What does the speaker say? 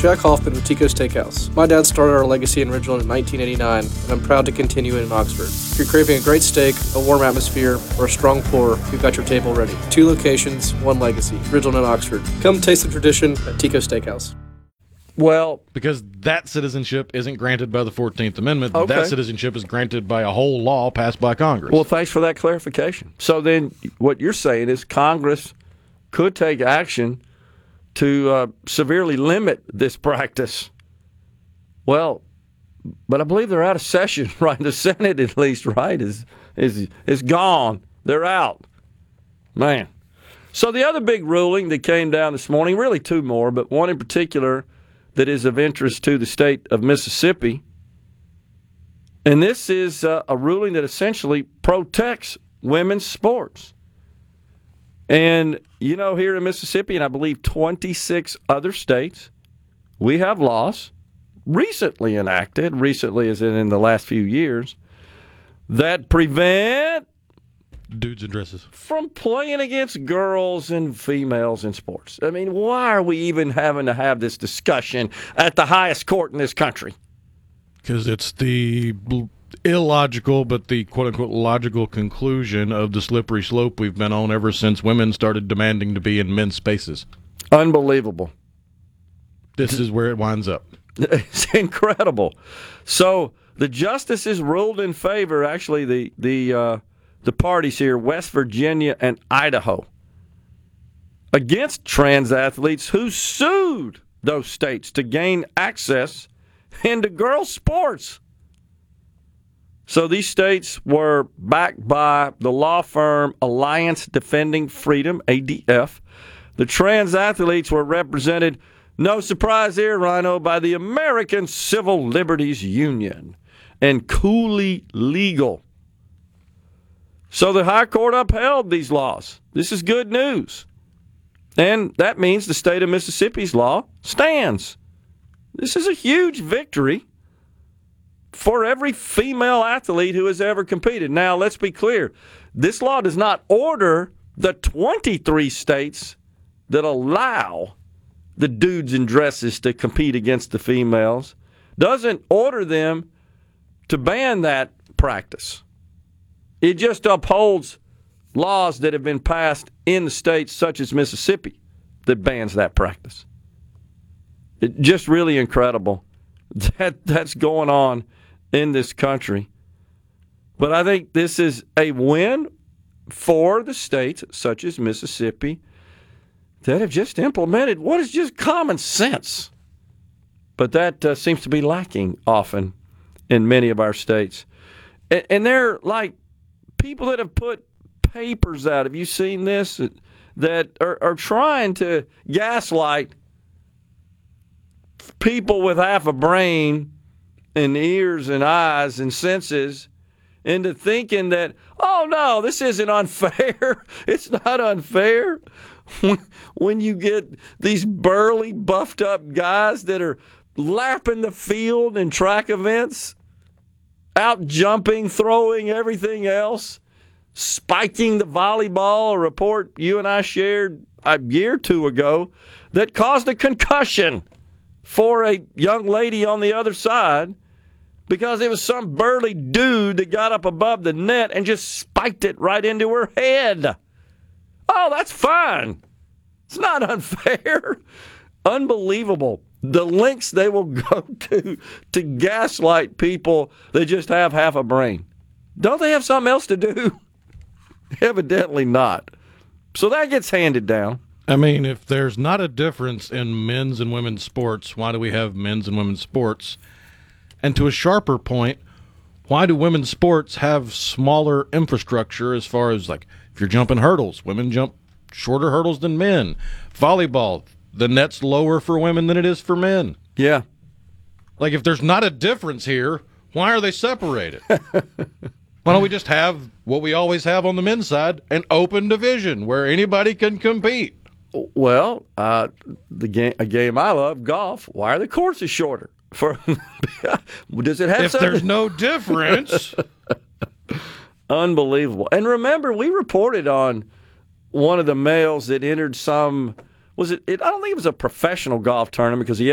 Jack Hoffman with Tico Steakhouse. My dad started our legacy in Ridgeland in 1989, and I'm proud to continue it in Oxford. If you're craving a great steak, a warm atmosphere, or a strong pour, we've got your table ready. 2 locations, 1 legacy, Ridgeland and Oxford. Come taste the tradition at Tico Steakhouse. Well, because that citizenship isn't granted by the 14th Amendment. Okay. That citizenship is granted by a whole law passed by Congress. well, thanks for that clarification. So then what you're saying is Congress could take action to severely limit this practice. Well, but I believe they're out of session, right? The Senate, at least, right, is gone. They're out. Man. So the other big ruling that came down this morning, really 2 more, but one in particular that is of interest to the state of Mississippi. And this is a ruling that essentially protects women's sports. And, you know, here in Mississippi, and I believe 26 other states, we have laws recently enacted, recently as in the last few years, that prevent dudes in dresses from playing against girls and females in sports. I mean, why are we even having to have this discussion at the highest court in this country? Because it's the illogical but the quote-unquote logical conclusion of the slippery slope we've been on ever since women started demanding to be in men's spaces. Unbelievable. This is where it winds up. It's incredible. So the justices ruled in favor, actually, the parties here, West Virginia and Idaho, against trans athletes who sued those states to gain access into girls' sports. So these states were backed by the law firm Alliance Defending Freedom, ADF. The trans athletes were represented, no surprise here, Rhino, by the American Civil Liberties Union and Cooley Legal. So the High Court upheld these laws. This is good news. And that means the state of Mississippi's law stands. This is a huge victory for every female athlete who has ever competed. Now, let's be clear. This law does not order the 23 states that allow the dudes in dresses to compete against the females. Doesn't order them to ban that practice. It just upholds laws that have been passed in the states such as Mississippi that bans that practice. It's just really incredible that's going on in this country. But I think this is a win for the states such as Mississippi that have just implemented what is just common sense. But that seems to be lacking often in many of our states. And they're like people that have put papers out. Have you seen this? That are trying to gaslight people with half a brain and ears and eyes and senses into thinking that, oh, no, this isn't unfair. It's not unfair. When you get these burly, buffed-up guys that are lapping the field in track events, out jumping, throwing, everything else, spiking the volleyball, a report you and I shared a year or 2 ago that caused a concussion for a young lady on the other side because it was some burly dude that got up above the net and just spiked it right into her head. Oh, that's fine. It's not unfair. Unbelievable. The lengths they will go to gaslight people that just have half a brain. Don't they have something else to do? Evidently not. So that gets handed down. I mean, if there's not a difference in men's and women's sports, why do we have men's and women's sports? And to a sharper point, why do women's sports have smaller infrastructure as far as, like, if you're jumping hurdles, women jump shorter hurdles than men. Volleyball, the net's lower for women than it is for men. Yeah. Like, if there's not a difference here, why are they separated? Why don't we just have what we always have on the men's side, an open division where anybody can compete? Well, a game I love, golf. Why are the courses shorter? Does it have if something? There's no difference. Unbelievable. And remember, we reported on one of the males that entered some, I don't think it was a professional golf tournament because he